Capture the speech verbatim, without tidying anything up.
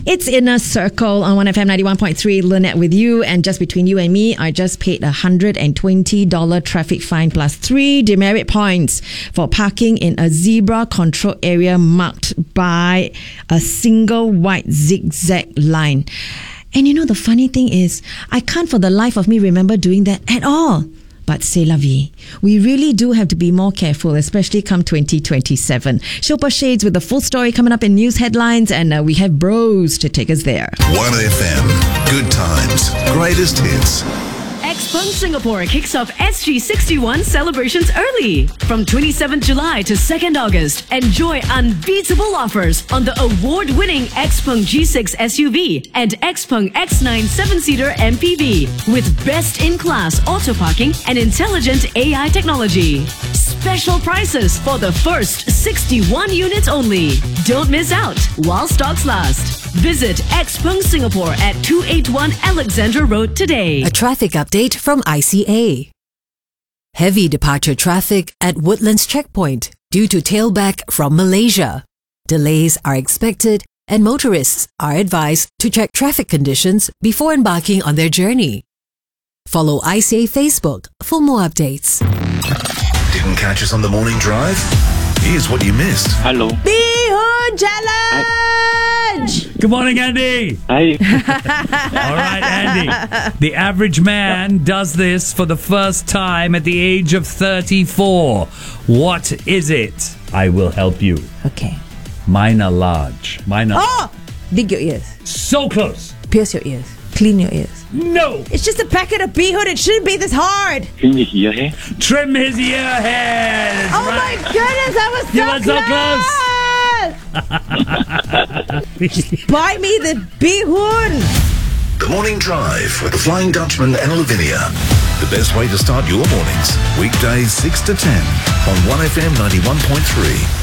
It's Inner Circle on one F M ninety-one point three. Lynette with you, and just between you and me, I just paid a one hundred twenty dollars traffic fine plus three demerit points for parking in a zebra control area marked by a single white zigzag line. And you know, the funny thing is, I can't for the life of me remember doing that at all. But c'est la vie. We really do have to be more careful, especially come twenty twenty-seven. Shilpa Shades with the full story coming up in news headlines, and uh, we have Bros to take us there. one F M. Good times. Greatest hits. Xpeng Singapore kicks off S G sixty-one celebrations early. From twenty-seventh July to second August, enjoy unbeatable offers on the award-winning Xpeng G six S U V and Xpeng X nine seven-seater M P V with best-in-class auto parking and intelligent A I technology. Special prices for the first sixty-one units only. Don't miss out while stocks last. Visit Xpeng Singapore at two eighty-one Alexandra Road today. A traffic update from I C A. Heavy departure traffic at Woodlands Checkpoint due to tailback from Malaysia. Delays are expected and motorists are advised to check traffic conditions before embarking on their journey. Follow I C A Facebook for more updates. Didn't catch us on the morning drive? Here's what you missed. Hello. Bihun Challenge! Good morning, Andy. Hi. All right, Andy. The average man does this for the first time at the age of thirty-four. What is it? I will help you. Okay. Mine are large. Mine are Oh! Dig your ears. so close. Pierce your ears. Clean your ears. No. It's just a packet of bihun. It shouldn't be this hard. Clean his ear hair. Trim his ear hairs. Oh right. my goodness, I was so You were so close. Buy me the bihun. The Morning Drive with the Flying Dutchman and Lavinia. The best way to start your mornings. Weekdays six to ten on one F M ninety-one point three.